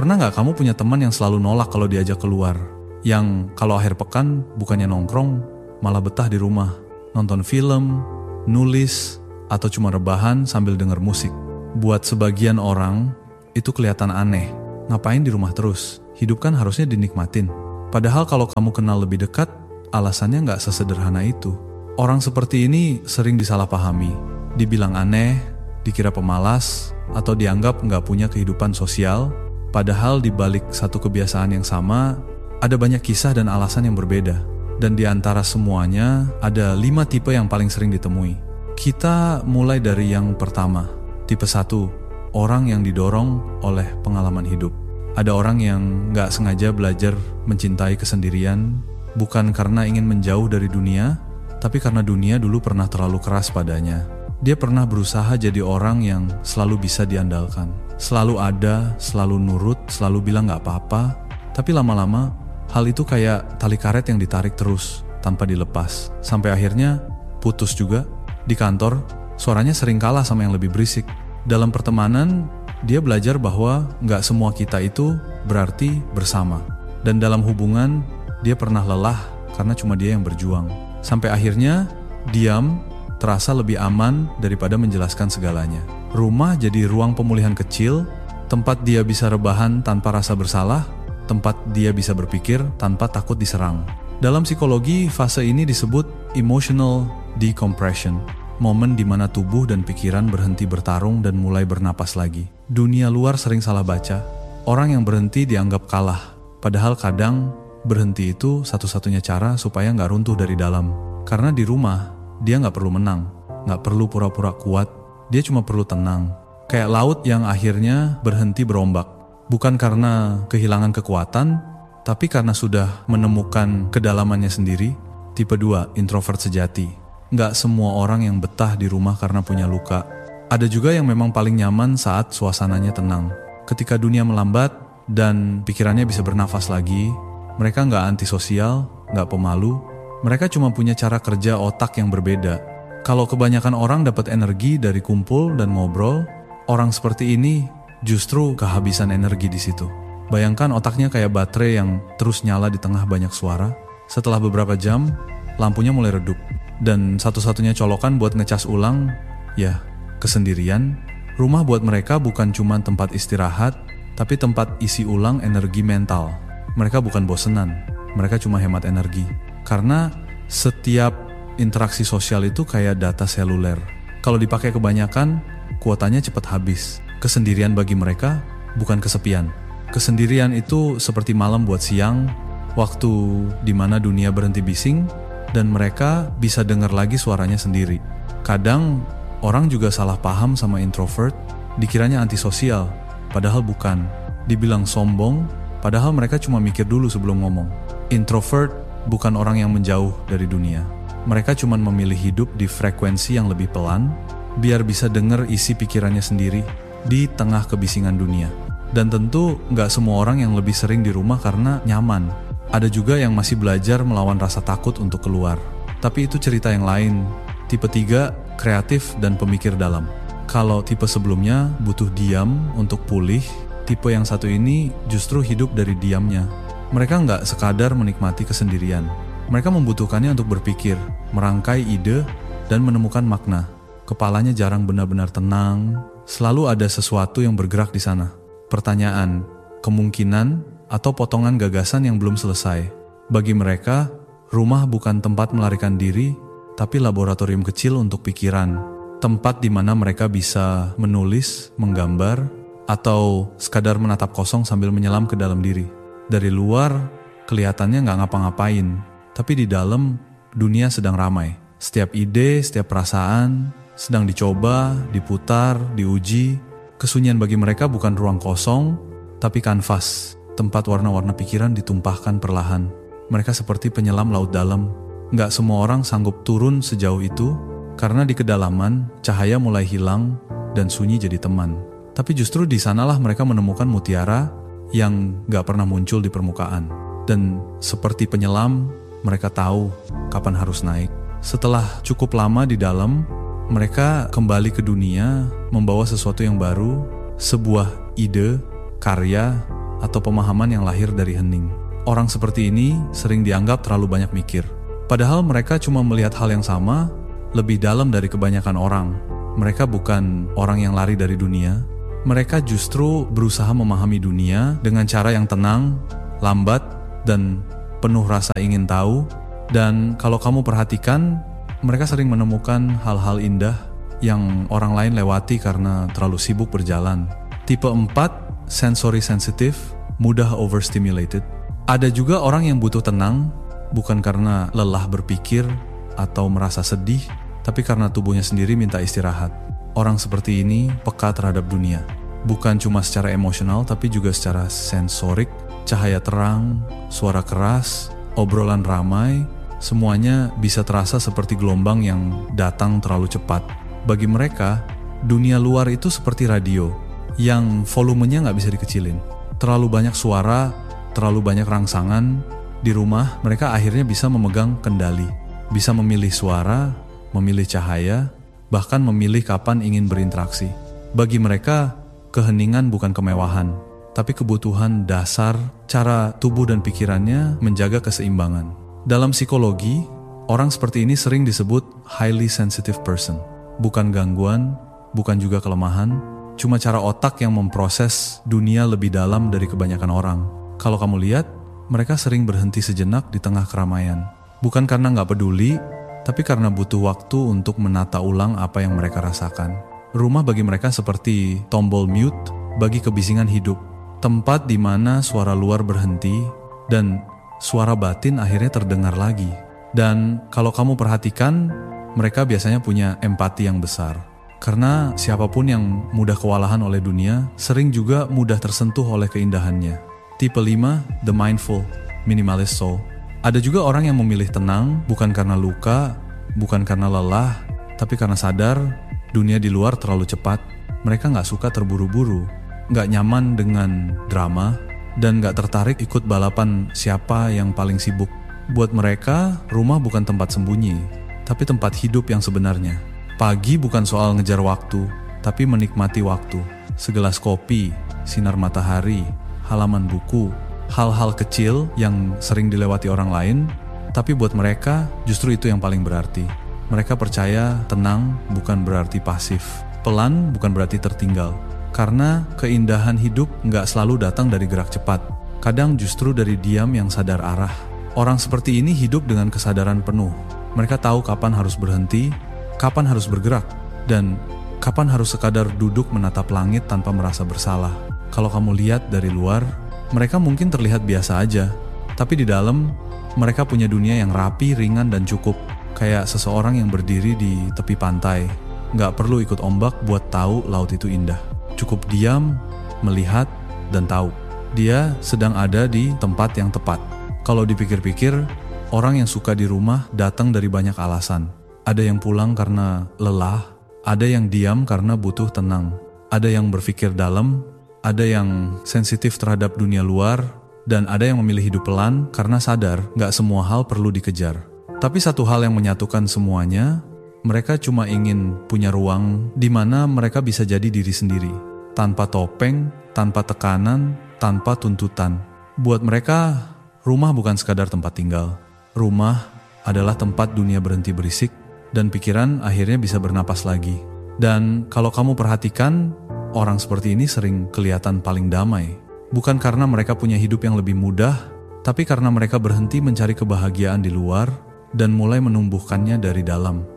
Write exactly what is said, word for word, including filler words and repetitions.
Pernah gak kamu punya teman yang selalu nolak kalau diajak keluar? Yang kalau akhir pekan bukannya nongkrong, malah betah di rumah, nonton film, nulis, atau cuma rebahan sambil denger musik. Buat sebagian orang, itu kelihatan aneh. Ngapain di rumah terus? Hidup kan harusnya dinikmatin. Padahal kalau kamu kenal lebih dekat, alasannya gak sesederhana itu. Orang seperti ini sering disalahpahami, dibilang aneh, dikira pemalas, atau dianggap gak punya kehidupan sosial. Padahal di balik satu kebiasaan yang sama, ada banyak kisah dan alasan yang berbeda. Dan di antara semuanya, ada lima tipe yang paling sering ditemui. Kita mulai dari yang pertama. Tipe satu, orang yang didorong oleh pengalaman hidup. Ada orang yang gak sengaja belajar mencintai kesendirian, bukan karena ingin menjauh dari dunia, tapi karena dunia dulu pernah terlalu keras padanya. Dia pernah berusaha jadi orang yang selalu bisa diandalkan. Selalu ada, selalu nurut, selalu bilang gak apa-apa. Tapi lama-lama, hal itu kayak tali karet yang ditarik terus, tanpa dilepas. Sampai akhirnya, putus juga. Di kantor, suaranya sering kalah sama yang lebih berisik. Dalam pertemanan, dia belajar bahwa gak semua kita itu berarti bersama. Dan dalam hubungan, dia pernah lelah karena cuma dia yang berjuang. Sampai akhirnya, diam terasa lebih aman daripada menjelaskan segalanya. Rumah jadi ruang pemulihan kecil, tempat dia bisa rebahan tanpa rasa bersalah, tempat dia bisa berpikir tanpa takut diserang. Dalam psikologi, fase ini disebut emotional decompression, momen di mana tubuh dan pikiran berhenti bertarung dan mulai bernapas lagi. Dunia luar sering salah baca, orang yang berhenti dianggap kalah, padahal kadang berhenti itu satu-satunya cara supaya nggak runtuh dari dalam. Karena di rumah, dia nggak perlu menang, nggak perlu pura-pura kuat, dia cuma perlu tenang. Kayak laut yang akhirnya berhenti berombak. Bukan karena kehilangan kekuatan, tapi karena sudah menemukan kedalamannya sendiri. Tipe dua, introvert sejati. Nggak semua orang yang betah di rumah karena punya luka. Ada juga yang memang paling nyaman saat suasananya tenang. Ketika dunia melambat dan pikirannya bisa bernafas lagi, mereka nggak antisosial, nggak pemalu. Mereka cuma punya cara kerja otak yang berbeda. Kalau kebanyakan orang dapat energi dari kumpul dan ngobrol, orang seperti ini justru kehabisan energi di situ. Bayangkan otaknya kayak baterai yang terus nyala di tengah banyak suara. Setelah beberapa jam, lampunya mulai redup. Dan satu-satunya colokan buat ngecas ulang, ya kesendirian. Rumah buat mereka bukan cuma tempat istirahat, tapi tempat isi ulang energi mental. Mereka bukan bosenan, mereka cuma hemat energi. Karena setiap interaksi sosial itu kayak data seluler. Kalau dipakai kebanyakan, kuotanya cepat habis. Kesendirian bagi mereka bukan kesepian. Kesendirian itu seperti malam buat siang, waktu di mana dunia berhenti bising dan mereka bisa dengar lagi suaranya sendiri. Kadang orang juga salah paham sama introvert, dikiranya antisosial, padahal bukan. Dibilang sombong, padahal mereka cuma mikir dulu sebelum ngomong. Introvert bukan orang yang menjauh dari dunia. Mereka cuma memilih hidup di frekuensi yang lebih pelan, biar bisa dengar isi pikirannya sendiri di tengah kebisingan dunia. Dan tentu gak semua orang yang lebih sering di rumah karena nyaman. Ada juga yang masih belajar melawan rasa takut untuk keluar. Tapi itu cerita yang lain. Tipe tiga, kreatif dan pemikir dalam. Kalau tipe sebelumnya butuh diam untuk pulih, tipe yang satu ini justru hidup dari diamnya. Mereka nggak sekadar menikmati kesendirian. Mereka membutuhkannya untuk berpikir, merangkai ide, dan menemukan makna. Kepalanya jarang benar-benar tenang, selalu ada sesuatu yang bergerak di sana. Pertanyaan, kemungkinan, atau potongan gagasan yang belum selesai. Bagi mereka, rumah bukan tempat melarikan diri, tapi laboratorium kecil untuk pikiran. Tempat di mana mereka bisa menulis, menggambar, atau sekadar menatap kosong sambil menyelam ke dalam diri. Dari luar, kelihatannya nggak ngapa-ngapain, tapi di dalam, dunia sedang ramai. Setiap ide, setiap perasaan, sedang dicoba, diputar, diuji. Kesunyian bagi mereka bukan ruang kosong, tapi kanvas, tempat warna-warna pikiran ditumpahkan perlahan. Mereka seperti penyelam laut dalam. Nggak semua orang sanggup turun sejauh itu, karena di kedalaman, cahaya mulai hilang, dan sunyi jadi teman. Tapi justru di sanalah mereka menemukan mutiara yang gak pernah muncul di permukaan. Dan seperti penyelam, mereka tahu kapan harus naik. Setelah cukup lama di dalam, mereka kembali ke dunia, membawa sesuatu yang baru, sebuah ide, karya, atau pemahaman yang lahir dari hening. Orang seperti ini sering dianggap terlalu banyak mikir. Padahal mereka cuma melihat hal yang sama, lebih dalam dari kebanyakan orang. Mereka bukan orang yang lari dari dunia. Mereka justru berusaha memahami dunia dengan cara yang tenang, lambat, dan penuh rasa ingin tahu. Dan kalau kamu perhatikan, mereka sering menemukan hal-hal indah yang orang lain lewati karena terlalu sibuk berjalan. Tipe empat, sensory sensitive, mudah overstimulated. Ada juga orang yang butuh tenang, bukan karena lelah berpikir atau merasa sedih, tapi karena tubuhnya sendiri minta istirahat. Orang seperti ini peka terhadap dunia. Bukan cuma secara emosional, tapi juga secara sensorik, cahaya terang, suara keras, obrolan ramai, semuanya bisa terasa seperti gelombang yang datang terlalu cepat. Bagi mereka, dunia luar itu seperti radio, yang volumenya nggak bisa dikecilin. Terlalu banyak suara, terlalu banyak rangsangan. Di rumah, mereka akhirnya bisa memegang kendali, bisa memilih suara, memilih cahaya, bahkan memilih kapan ingin berinteraksi. Bagi mereka, keheningan bukan kemewahan, tapi kebutuhan dasar cara tubuh dan pikirannya menjaga keseimbangan. Dalam psikologi, orang seperti ini sering disebut highly sensitive person. Bukan gangguan, bukan juga kelemahan, cuma cara otak yang memproses dunia lebih dalam dari kebanyakan orang. Kalau kamu lihat, mereka sering berhenti sejenak di tengah keramaian. Bukan karena nggak peduli, tapi karena butuh waktu untuk menata ulang apa yang mereka rasakan. Rumah bagi mereka seperti tombol mute bagi kebisingan hidup. Tempat di mana suara luar berhenti dan suara batin akhirnya terdengar lagi. Dan kalau kamu perhatikan, mereka biasanya punya empati yang besar. Karena siapapun yang mudah kewalahan oleh dunia, sering juga mudah tersentuh oleh keindahannya. Tipe lima, the mindful, minimalist soul. Ada juga orang yang memilih tenang, bukan karena luka, bukan karena lelah, tapi karena sadar dunia di luar terlalu cepat. Mereka gak suka terburu-buru, gak nyaman dengan drama, dan gak tertarik ikut balapan siapa yang paling sibuk. Buat mereka, rumah bukan tempat sembunyi, tapi tempat hidup yang sebenarnya. Pagi bukan soal ngejar waktu, tapi menikmati waktu. Segelas kopi, sinar matahari, halaman buku, hal-hal kecil yang sering dilewati orang lain, tapi buat mereka justru itu yang paling berarti. Mereka percaya tenang bukan berarti pasif, pelan bukan berarti tertinggal. Karena keindahan hidup nggak selalu datang dari gerak cepat, kadang justru dari diam yang sadar arah. Orang seperti ini hidup dengan kesadaran penuh. Mereka tahu kapan harus berhenti, kapan harus bergerak, dan kapan harus sekadar duduk menatap langit tanpa merasa bersalah. Kalau kamu lihat dari luar, mereka mungkin terlihat biasa aja, tapi di dalam mereka punya dunia yang rapi, ringan, dan cukup. Kayak seseorang yang berdiri di tepi pantai. Nggak perlu ikut ombak buat tahu laut itu indah. Cukup diam, melihat, dan tahu dia sedang ada di tempat yang tepat. Kalau dipikir-pikir, orang yang suka di rumah datang dari banyak alasan. Ada yang pulang karena lelah, ada yang diam karena butuh tenang, ada yang berpikir dalam, ada yang sensitif terhadap dunia luar, dan ada yang memilih hidup pelan karena sadar gak semua hal perlu dikejar. Tapi satu hal yang menyatukan semuanya, mereka cuma ingin punya ruang di mana mereka bisa jadi diri sendiri, tanpa topeng, tanpa tekanan, tanpa tuntutan. Buat mereka, rumah bukan sekadar tempat tinggal. Rumah adalah tempat dunia berhenti berisik dan pikiran akhirnya bisa bernapas lagi. Dan kalau kamu perhatikan, orang seperti ini sering kelihatan paling damai. Bukan karena mereka punya hidup yang lebih mudah, tapi karena mereka berhenti mencari kebahagiaan di luar dan mulai menumbuhkannya dari dalam.